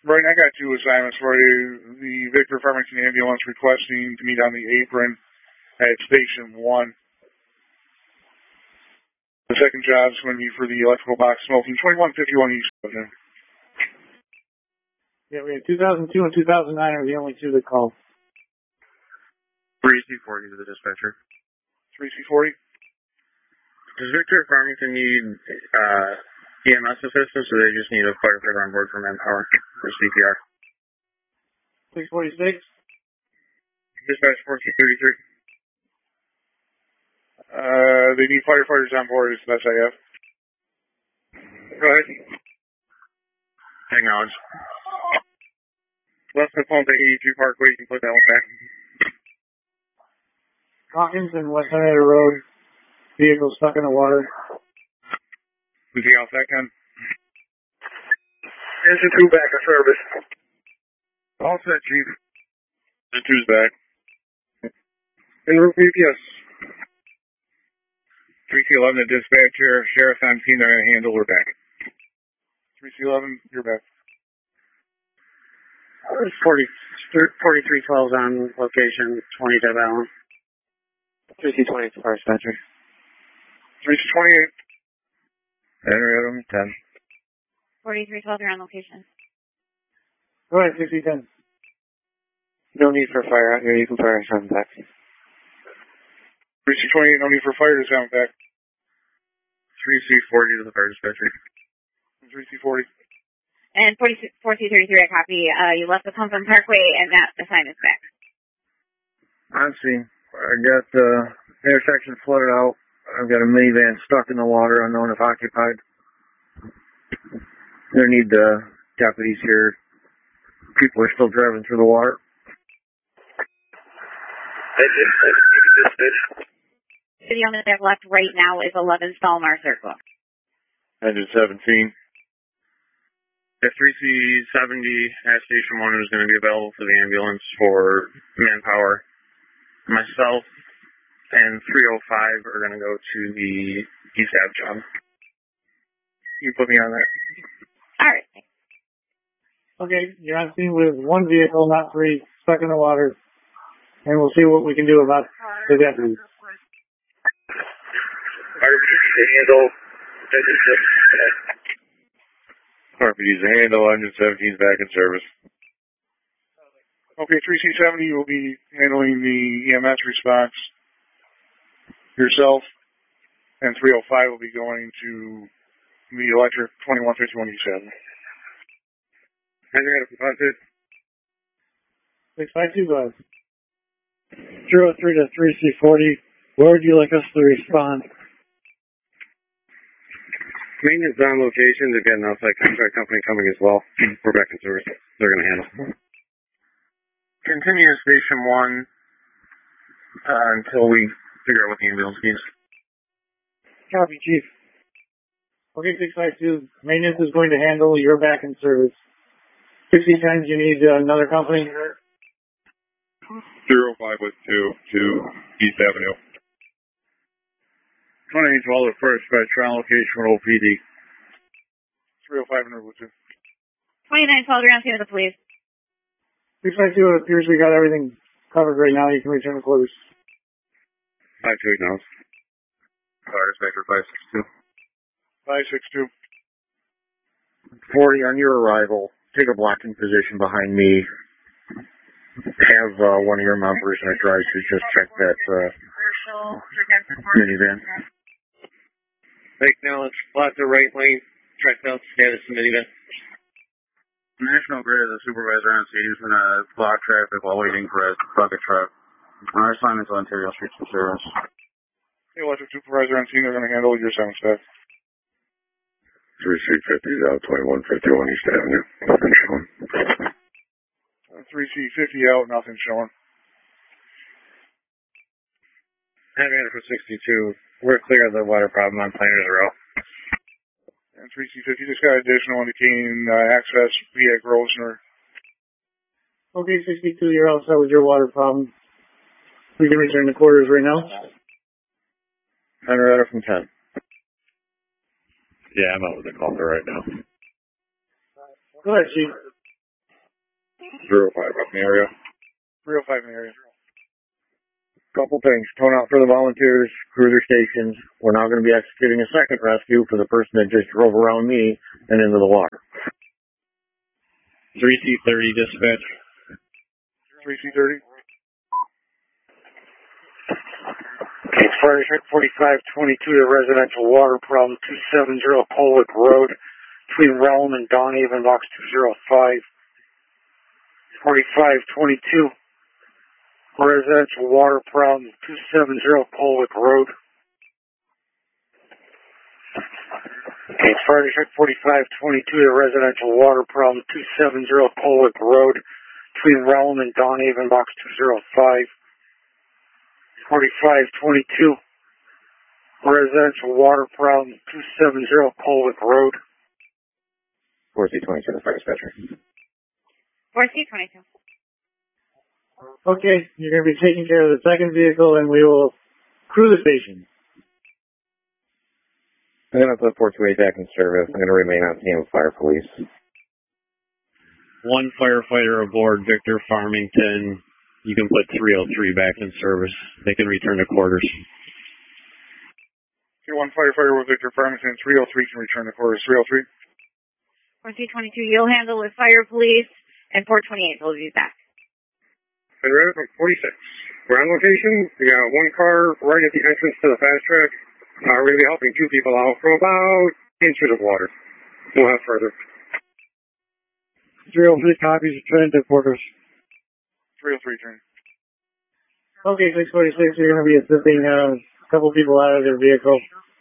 Right, I got two assignments for you. The Victor Farmington ambulance requesting to meet on the apron at Station 1. The second job is going to be for the electrical box smoking, 2151 East. Yeah, we had 2002 and 2009 are the only two that called. 3C40 to the dispatcher. 3C40? Does Victor Farmington need EMS assistance, or they just need a firefighter on board for manpower for CPR? 646? Dispatch 4C33. They need firefighters on board, is the best I have. Go ahead. Acknowledge. Less than pump at 82 Parkway, you can put that one back. Hawkins and West Henrietta Road. Vehicle stuck in the water. Anything else that can? Engine 2 back in service. All set, Chief. Engine 2's back. En route VPS. 3C11 to dispatcher. Sheriff's on scene. They're going to handle. We're back. 3C11, you're back. 4312's on location, 20 Deb Allen. 3C20 to fire dispatcher. 3C28. Henrietta 10. 4312, you're on location. Go ahead, 6010. No need for fire out here. You can fire us on back. 3C28, no need for fire to sound back. 3C40 to the fire dispatcher. 3C40. And 4C33, I copy. You left the pump on Parkway, and that assignment's back. On scene. I got the intersection flooded out. I've got a minivan stuck in the water, unknown if occupied. There need deputies here. People are still driving through the water. City on the left right now is 11 Stalmar Circle. Engine 17. The 3C70 at Station 1 is going to be available for the ambulance for manpower. Myself and 305 are going to go to the East Ave job. You put me on that. All right. Okay, you're on scene with one vehicle, not three, stuck in the water. And we'll see what we can do about the deputies. RPD's a handle, engine 17's back in service. Okay, 3C70 will be handling the EMS response. Yourself and 305 will be going to the electric 2151 E7. Henrietta from 652 guys. 03 to 3C40. Where would you like us to respond? Maintenance on location. They've got an outside contract company coming as well. We're back in service. They're going to handle. Continue to Station 1 until we figure out what the ambulance needs. Copy, Chief. Okay, 652. Maintenance is going to handle. You're back in service. 60 times you need another company? 05 with 2 to East Avenue. 2812 at first, by trial location for OPD. 305 and Route 2. 2912, you're on scene with the police. 652, it appears we got everything covered right now. You can return to quarters. 52 acknowledged. Fire dispatcher 562. 562. 40 on your arrival. Take a blocking position behind me. Have one of your members in a drive to just check that minivan. Acknowledge. Block the right lane. Track down status of minivan. National Grid is the supervisor on scene who's going to block traffic while waiting for a bucket truck. Our assignment's on Ontario Streets and Service. The electric supervisor on scene, they're going to handle your sound stuff. 3C50 out, 2151 East Avenue. Nothing showing. 3C50 out, nothing showing. Henrietta for 62. We're clear of the water problem on Planters Row. And 3C50 just got additional indicating access via Grosvenor. Okay, 62, you're all set with your water problem. We can return to quarters right now. Henrietta from 10. Yeah, I'm out with the caller right now. Go ahead, Chief. 305 up in the area. 305 in the area. Couple things. Tone out for the volunteers, cruiser stations. We're now going to be executing a second rescue for the person that just drove around me and into the water. 3C30 dispatch. 3C30. Okay, Fire District 4522 to residential water problem 270 Polwick Road between Realm and Donhaven, box 205. 4522. Residential water problem 270 Polwick Road. Okay, Fire District 4522 to residential water problem 270 Polwick Road between Realm and Donhaven, box 205. 4522. Residential water problem 270 Polwick Road. 4C22, the fire dispatcher. 4C22. Okay, you're going to be taking care of the second vehicle, and we will crew the station. I'm going to put 428 back in service. I'm going to remain on scene with fire police. One firefighter aboard Victor Farmington. You can put 303 back in service. They can return to quarters. Okay, one firefighter with Victor Farmington. 303 can return to quarters. 303. 4C22, you'll handle with fire police, and 428 will be back. Federal from 46. We're on location. We got one car right at the entrance to the fast track. We're going to be helping two people out from about inches of water. We'll have further. 303 copies, return to quarters. 303 turn. Okay, 646, you're going to be assisting a couple people out of their vehicle.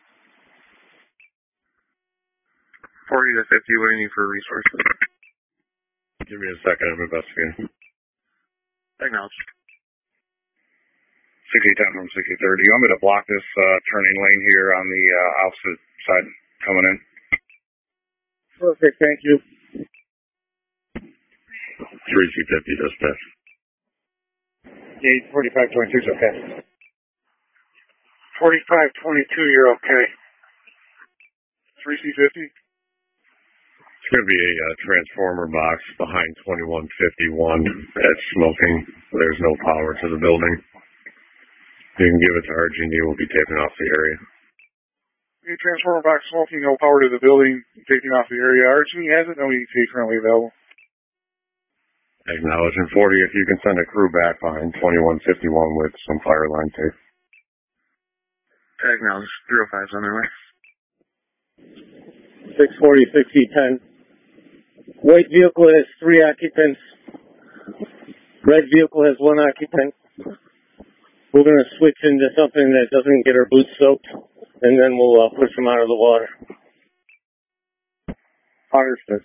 40 to 50, what do you need for resources? Give me a second, I'm investigating. Acknowledged. 6010 from 6030. You want me to block this turning lane here on the opposite side coming in? Perfect, thank you. 3C50 dispatch. 4522 is okay. 4522, you're okay. 3C50. It's going to be a transformer box behind 2151 that's smoking. There's no power to the building. You can give it to RG&E. We'll be taking off the area. Okay, transformer box smoking, no power to the building, taking off the area. RG&E has it, no ET currently available. Acknowledging 40, if you can send a crew back behind 2151 with some fire line tape. Acknowledge 305's on their way. 640, 6010. White vehicle has 3 occupants. Red vehicle has 1 occupant. We're going to switch into something that doesn't get our boots soaked, and then we'll push them out of the water. Understood.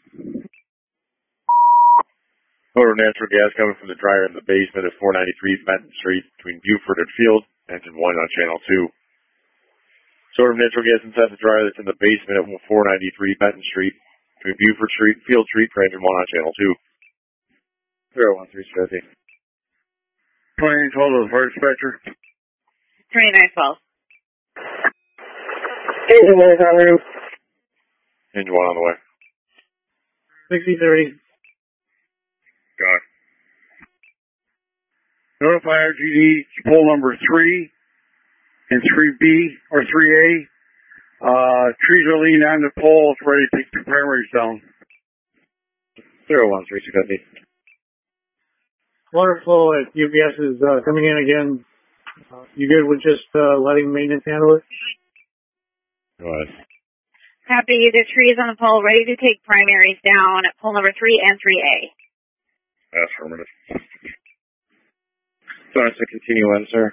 Motor natural gas coming from the dryer in the basement at 493 Benton Street between Buford and Field, engine 1 on channel 2. Sort of natural gas inside the dryer that's in the basement at 493 Benton Street between Buford Street and Field Street for engine 1 on channel 2. 01350. 2812 to the fire dispatcher. 2912. Engine 1 is on route. Engine 1 on the way. 6030. Got it. Notify RGD pole number 3 and 3B or 3A. Trees are leaning on the pole. It's ready to take the primaries down. 01350. Water flow at UPS is coming in again. You good with just letting maintenance handle it? Go ahead. Copy, the trees on the pole ready to take primaries down at pole number 3 and 3A. Affirmative. So that's to continue on, sir.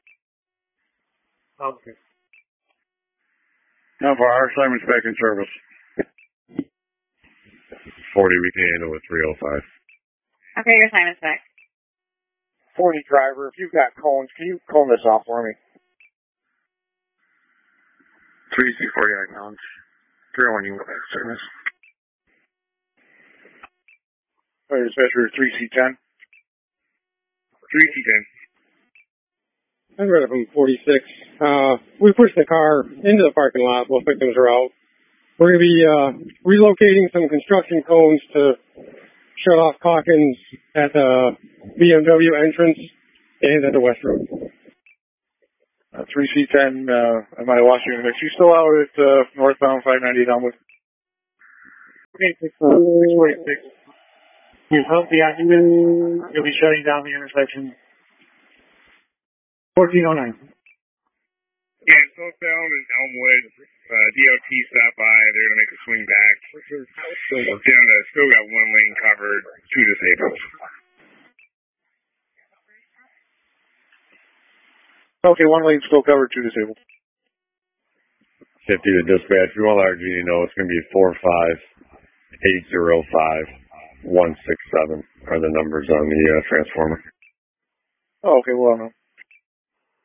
Okay. Now for our assignments back in service. 40, we can handle with 305. Okay, your assignment's back. 40 driver, if you've got cones, can you cone this off for me? 3C40, acknowledge. 301, you can go back to service. Fire dispatcher 3C10. 3C10. I'm ready from 46. We pushed the car into the parking lot while victims are out. We're going to be relocating some construction cones to shut off Calkins at the BMW entrance and at the West Road. 3C10, I might have lost you in the mix. You still out at northbound 590 down with? Okay, 646. You help the occupant. You'll be shutting down the intersection. 1409. Yeah, southbound in Elmwood, DOT stopped by. They're going to make a swing back. Still got one lane covered, 2 disabled. Okay, one lane still covered, 2 disabled. 50 to dispatch. We want RG to know it's going to be 45805 167 are the numbers on the transformer. Oh, okay, well, no.